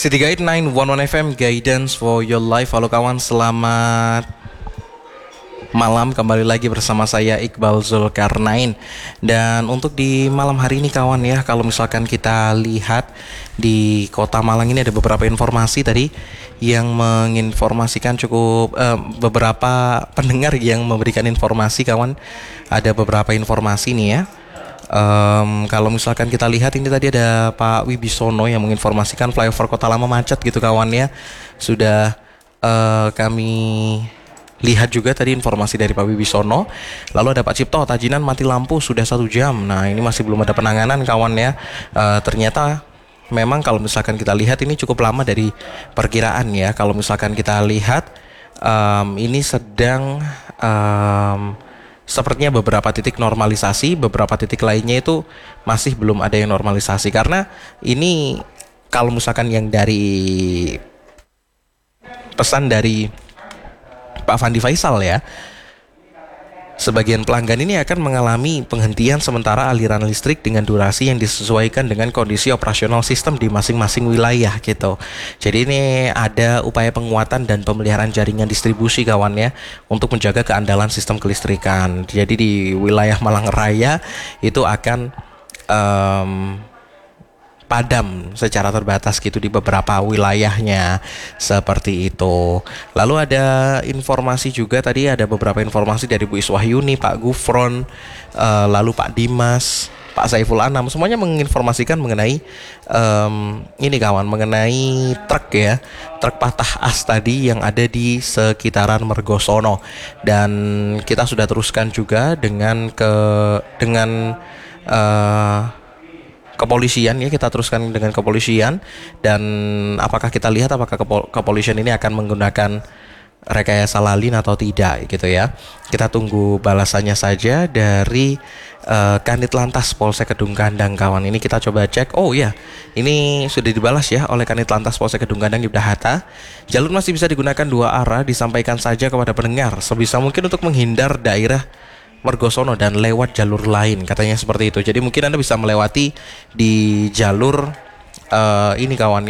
City Guide 911 FM Guidance for your life. Halo kawan, selamat malam. Kembali lagi bersama saya Iqbal Zulkarnain. Dan untuk di malam hari ini kawan ya, kalau misalkan kita lihat di kota Malang ini ada beberapa informasi tadi yang menginformasikan cukup beberapa pendengar yang memberikan informasi kawan. Ada beberapa informasi nih ya. Kalau misalkan kita lihat ini tadi ada Pak Wibisono yang menginformasikan flyover Kota Lama macet gitu kawan ya. Sudah kami lihat juga tadi informasi dari Pak Wibisono. Lalu ada Pak Cipto, Tajinan mati lampu sudah 1 jam. Nah ini masih belum ada penanganan kawan ya. Ternyata memang kalau misalkan kita lihat ini cukup lama dari perkiraan ya. Kalau misalkan kita lihat ini sedang sepertinya beberapa titik normalisasi, beberapa titik lainnya itu masih belum ada yang normalisasi. Karena ini kalau misalkan yang dari pesan dari Pak Fandi Faisal ya, sebagian pelanggan ini akan mengalami penghentian sementara aliran listrik dengan durasi yang disesuaikan dengan kondisi operasional sistem di masing-masing wilayah gitu. Jadi ini ada upaya penguatan dan pemeliharaan jaringan distribusi kawan ya, untuk menjaga keandalan sistem kelistrikan. Jadi di wilayah Malang Raya itu akan padam secara terbatas gitu di beberapa wilayahnya seperti itu. Lalu ada informasi juga tadi, ada beberapa informasi dari Bu Iswahyuni, Pak Gufron, lalu Pak Dimas, Pak Saiful Anam, semuanya menginformasikan mengenai ini kawan, mengenai truk ya, truk patah as tadi yang ada di sekitaran Mergosono. Dan kita sudah teruskan juga dengan kepolisian ya, kita teruskan dengan kepolisian. Dan apakah kita lihat apakah kepolisian ini akan menggunakan rekayasa lalin atau tidak gitu ya. Kita tunggu balasannya saja dari Kanit Lantas Polsek Kedung Gandang kawan. Ini kita coba cek. Oh ya, ini sudah dibalas ya oleh Kanit Lantas Polsek Kedung Gandang Yudha Hatta. Jalur masih bisa digunakan 2 arah, disampaikan saja kepada pendengar sebisa mungkin untuk menghindar daerah Mergosono dan lewat jalur lain, katanya seperti itu. Jadi mungkin Anda bisa melewati di jalur ini kawan